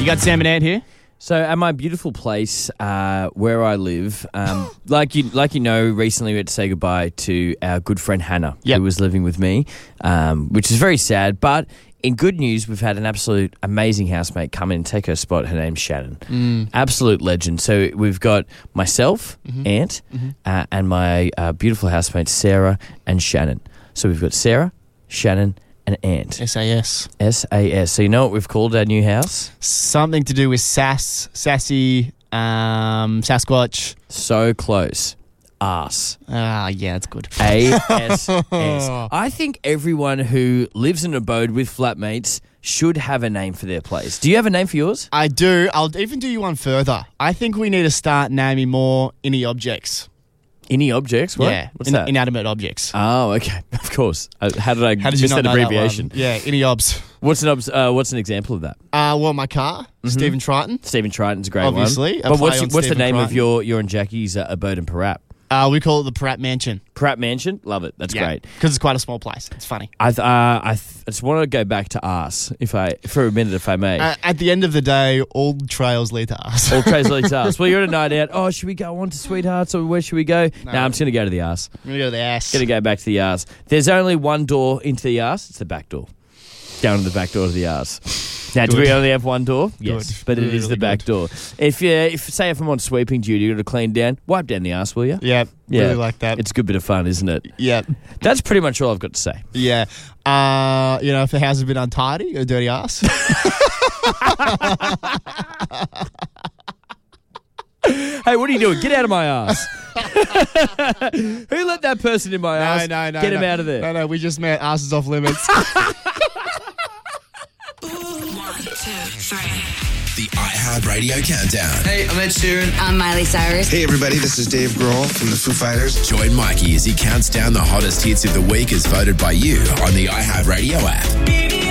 got Sam and Ant here. So at my beautiful place where I live, like you know, recently we had to say goodbye to our good friend Hannah, who was living with me, which is very sad. But in good news, we've had an absolute amazing housemate come in and take her spot. Her name's Shannon. Absolute legend. So we've got myself, Ant, and my beautiful housemates Sarah and Shannon. So we've got Sarah, Shannon, and Ant. SAS. SAS. So you know what we've called our new house? Something to do with sassy, Sasquatch. So close. Arse. Yeah, that's good. ASS. I think everyone who lives in an abode with flatmates should have a name for their place. Do you have a name for yours? I do. I'll even do you one further. I think we need to start naming more any objects. Any objects? What? Yeah. What's that? Inanimate objects. Oh, okay. Of course. How did I miss miss that that abbreviation? Yeah, any obs. What's an example of that? Well, my car, Stephen Triton. Stephen Triton's a great Obviously, one. But what's the Stephen name of Triton. your and Jackie's abode in Parap? We call it the Pratt Mansion. Pratt Mansion? Love it. That's great. Because it's quite a small place. It's funny. I just want to go back to arse, for a minute, if I may. At the end of the day, all trails lead to us. All trails lead to arse. Well, you're at a night out. Oh, should we go on to Sweethearts or where should we go? No, I'm just going to go to the arse. I'm going to go to the ass. Going to go back to the arse. There's only one door into the arse. It's the back door. Down to the back door of the arse. Now, do we only have one door? Yes, but it is the back door. If I'm on sweeping duty, you're going to clean down, wipe down the arse, will you? Yeah, really like that. It's a good bit of fun, isn't it? Yeah. That's pretty much all I've got to say. Yeah. If the house has been untidy, a dirty ass. Hey, what are you doing? Get out of my ass. Who let that person in my ass? No. Get him out of there. No, we just met asses off limits. 1, 2, 3. The iHeartRadio Countdown. Hey, I'm Ed Sheeran. I'm Miley Cyrus. Hey everybody, this is Dave Grohl from the Foo Fighters. Join Mikey as he counts down the hottest hits of the week as voted by you on the iHeartRadio app.